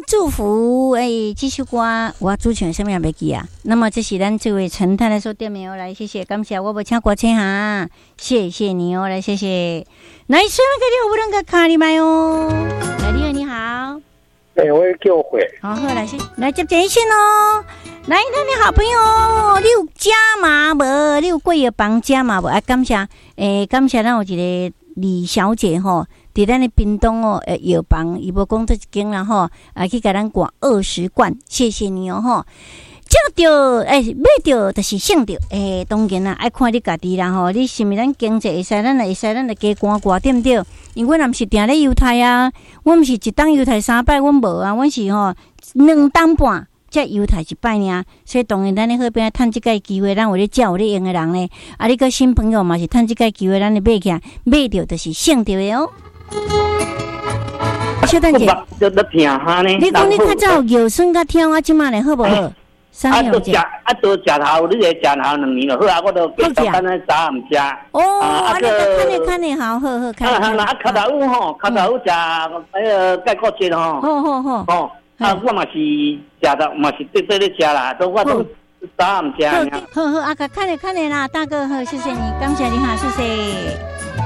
祝福，这首歌我主唱什么也没记啊。那么这是咱这位陈太太所点名来，谢谢，感谢我无请歌请哈，谢谢你来谢谢。来，虽然给你我不能够卡你麦哦。来，你好，你好。 我叫回。 好，来来接电线哦。来，咱的好朋友，你有加码无？你有过夜房加码无？感谢，感谢咱有一个李小姐吼。伫咱的屏东药房，伊无讲这一间啦吼，去甲咱灌20罐，谢谢你吼。叫着买着就是省着，当然啦，爱看你家己啦吼。你是毋是咱经济会使，咱就加灌对毋对？因为咱毋是定咧犹太啊，我毋是一档犹太3摆，阮无啊，阮是2档半。才犹太一摆尔，所以当然咱咧好边趁即个机会，咱有咧教有咧用的人咧，你个新朋友嘛是趁即个机会，咱咧买起来，买着就是省着的哦。小等者，你讲你较早腰酸甲痛啊，即马咧好无好？ 都食头，你个食头2年就好啊，我都继续干咧早暗食。 你看你好，看。 脚头有吼，脚头有食钙骨精吼。好。我嘛是食到，嘛是对咧食啦，都我都早暗食。 好，看你啦，大哥好，谢谢你，感谢你哈，谢谢。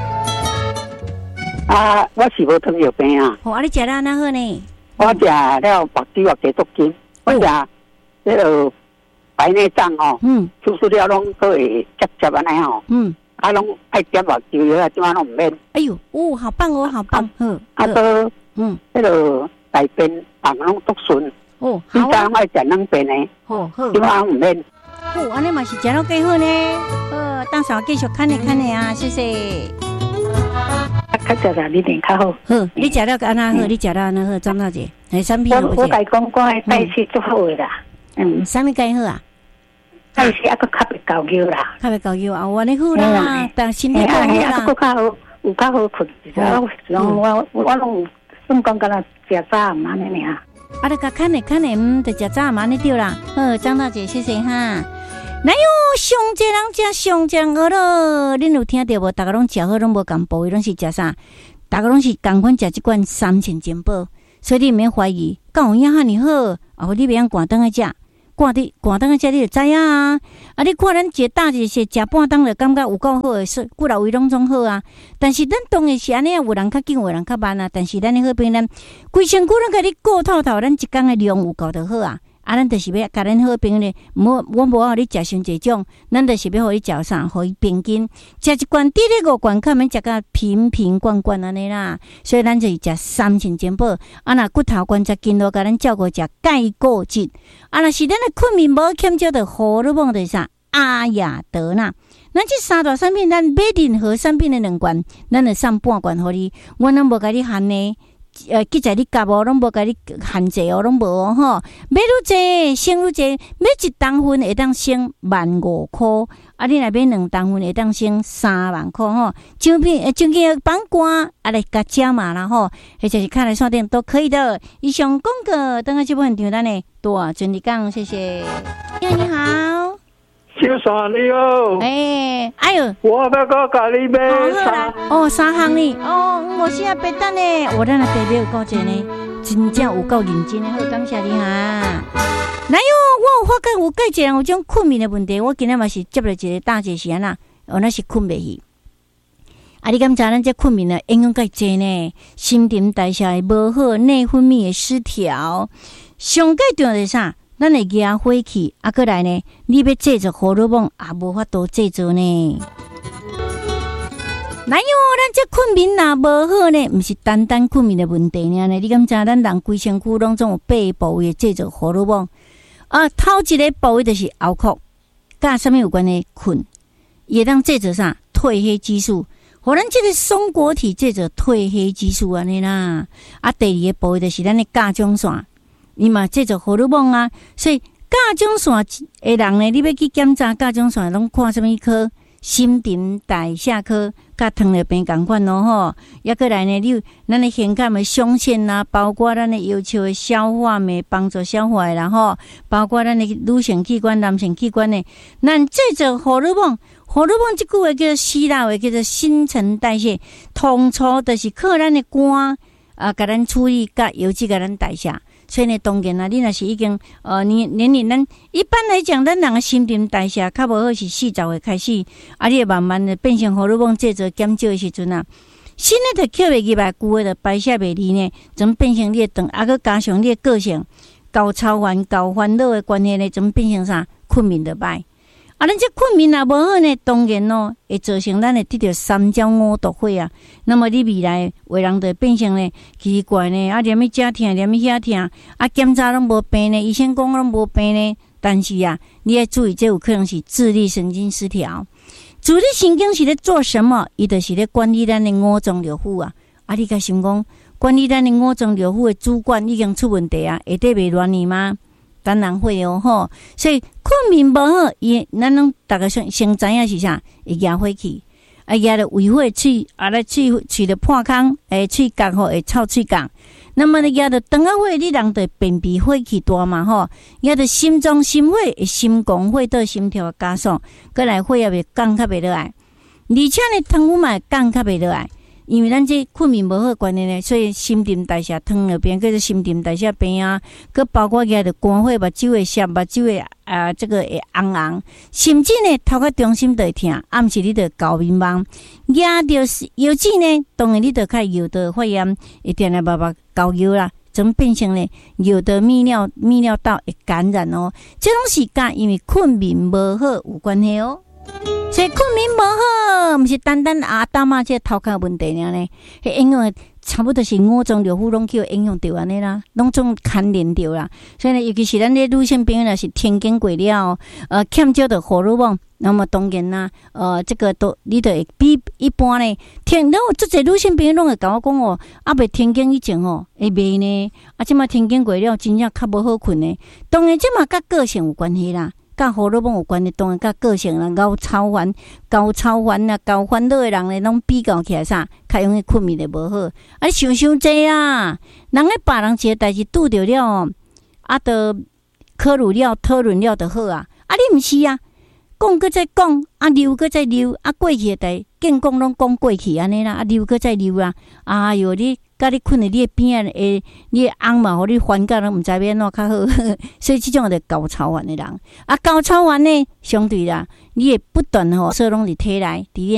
我是无糖尿病啊。 你食了哪好呢？ 我食了白猪肉鸡足筋，我食那个白内障吼，手术了拢可以接安尼吼，拢爱点目睭药，即马拢唔免。 哎呦，好棒哦，好棒， 都那个大便放拢足顺。好啊。你讲我食两遍呢？即马拢唔免。 安尼嘛是食了几好呢？当时我继续看你啊，谢谢。 较食啦，你练较好。 你食了安那好？你食了安那好？张大姐，产品好不？ 我甲伊讲，我的代谢足好的啦。 啥物介好啊？ 代谢还佫较袂高腰啦。 较袂高腰啊！我尼好啦，但身体好啦。 佫较好，有较好困。我拢算讲敢若食早暗安尼尔。 你甲看咧，就食早暗安尼对啦。好，张大姐，谢谢哈。哪有上济人食上江鹅咯？恁有听到无？大家拢食好，拢无共部位，拢是食啥？大家拢是共款食一罐3000金宝，所以你毋免怀疑，敢有影遐尼好？你袂用赶灯去食，赶灯去食，你就知影啊！你看咱一个大一些食半灯就感觉有够好诶，骨头位拢总好啊。但是咱当然是安尼啊，有人较紧，有人较慢啊。但是咱的好病，咱规身躯拢甲你顾透透，咱一工诶量有够就好啊。咱就是要甲咱好朋友我无互你食伤济种，咱就是要互你食啥，互伊平均食一罐滴咧5罐，较免食甲瓶罐安尼啦。所以咱就是食3000金宝，若骨头关节筋络，甲咱照顾食钙固质。若是咱的困眠无欠少的荷尔蒙的啥阿雅德纳。咱这3大产品，咱买任何产品的2罐，咱就送半罐互你，我拢无甲你限呢。记在你夹哦，拢无甲你限制哦，拢无哦吼。买愈济，省愈济，买1担份会当省15000块，你若买2担份会当省3万块吼。奖品绑瓜，来加加码啦吼，或者是看来线顶都可以的。以上广告，等下这部分场咱呢，多准你讲，谢谢。你好。 小三你好， 哎呦， 我要甲你买 3项呢，50啊白单呢，咱的白有够济呢，真正有够认真的，好感谢你哈。哪有我有发觉有介济人有种困眠的问题，我今日嘛是接了一个大姐是安那，那是困袂去。你敢知咱这困眠呢影响介济呢？新陈代谢无好，内分泌的失调，上介重要是啥？咱会压火气，过来呢，你要制作荷尔蒙也无法度制作呢。哪有咱这困眠若无好呢？毋是单单困眠的问题呢。你敢知咱人规身躯拢总有8部位制作荷尔蒙头一个部位就是喉壳，甲什么有关的困，也当制作啥褪黑激素，互咱这个松果体制作褪黑激素安尼啦。第二个部位就是咱的甲状腺。伊嘛制作荷尔蒙啊，所以甲状腺的人呢，你要去检查甲状腺，拢看什么科？新陈代谢科，甲糖尿病共款咯吼。过来呢，咱的胸腔的上腺啦，包括咱的要求的消化酶，帮助消化的啦吼，包括咱的女性器官、男性器官呢，咱制作荷尔蒙。荷尔蒙这句话叫做希腊话，叫做新陈代谢，通初就是靠咱的肝。 甲咱处理甲油脂甲咱代谢。所以呢，当然啦，你若是已经年龄咱一般来讲，咱人的新陈代谢较无好是40岁开始，你会慢慢的变成荷尔蒙制造减少的时阵啊，新的就吸袂入来，旧的就排泄袂离呢，怎么变成你的肠，佮加上你的个性高操烦、高烦恼的关系呢，怎么变成啥？困眠就歹。咱这困眠也无好呢，当然咯，会造成咱会得到三焦五毒火啊。那么你未来为人就变成呢奇怪呢，连去这疼，连去遐疼，检查拢无病呢，医生讲拢无病呢。但是你要注意，这有可能是自律神经失调。自律神经是咧做什么？伊就是咧管理咱的五脏六腑啊。你甲想讲，管理咱的五脏六腑的主管已经出问题啊，会得袂乱去吗？当然会吼，所以困眠无好，咱拢大家先知影是啥，会压火气，压着胃火喙，来喙着破空，喙角会臭喙角。那么呢，压着肠仔火，你人着便秘火气大嘛吼，压着心脏心火，心狂火到心跳加速，过来火也袂降较袂落来，而且呢，汤污嘛降较袂落来。因为咱这困眠无好关系呢，所以新陈代谢汤那边叫做新陈代谢病啊，佮包括个的肝火、目睭会涩、目睭会这个会红红，甚至呢头壳中心就会痛，暗时你就高眠梦，压着油脂呢，当然你就开油的发炎，会定来慢慢高油啦，怎么变成呢？有的泌尿道会感染哦，这种是跟因为困眠无好有关系哦。所以困眠无好，毋是单单大妈这头壳问题尔呢，迄影响差不多是五脏六腑拢去影响到安尼啦，拢总牵连到啦。所以呢，尤其是咱的女性朋友若是天经过了，欠少的荷尔蒙，那么当然啦，这个都你就会比一般呢，然后这些女性朋友拢会甲我讲哦，未天经以前哦，会袂呢，即马天经过了，真正较无好困呢。当然，即马甲个性有关系啦。甲荷尔蒙有关的，当然甲个性啦，高操烦啊，高烦恼的人咧，拢比较起来啥，较容易困眠的无好。想济啦，人咧别人一个代志拄着了，就讨论了就好啊。你毋是啊，讲搁再讲，留搁再留，过去的代见讲拢讲过去安尼啦，留搁再留啊。哎哟，你甲你困在你的边仔，你的翁嘛，互你烦到拢毋知要安怎较好。所以这种就高操烦的人，高操烦呢，相对啦，你会不断所拢伫体内伫